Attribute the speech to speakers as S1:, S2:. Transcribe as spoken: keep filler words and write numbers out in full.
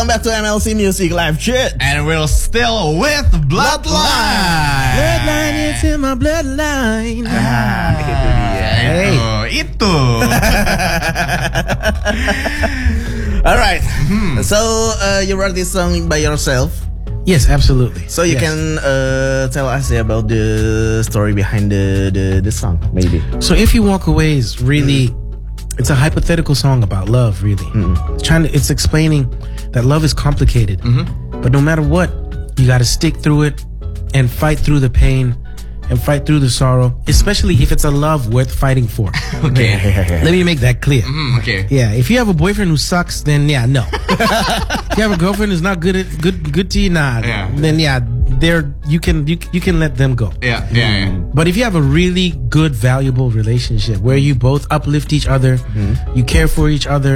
S1: welcome back to M L C Music Live Chat.
S2: And we're still with Bloodline.
S3: Bloodline, it's in my bloodline.
S2: Ah, itu dia.
S3: Hey.
S2: Itu.
S1: Alright, hmm. so uh, you wrote this song by yourself?
S3: Yes, absolutely.
S1: So you
S3: yes.
S1: can uh, tell us about the story behind the, the, the song, maybe.
S3: So If You Walk Away is really, mm. it's a hypothetical song about love, really. Mm. It's trying to, it's explaining that love is complicated, mm-hmm. but no matter what, you got to stick through it and fight through the pain and fight through the sorrow, especially if it's a love worth fighting for.
S2: Okay.
S3: Let me make that clear.
S2: Mm, okay.
S3: Yeah, if you have a boyfriend who sucks, then yeah, no. If you have a girlfriend who's not good at good good to you, nah.
S2: Yeah.
S3: Then yeah, they're you can you you can let them go.
S2: Yeah, yeah, yeah.
S3: But if you have a really good, valuable relationship where you both uplift each other, mm-hmm. you care for each other.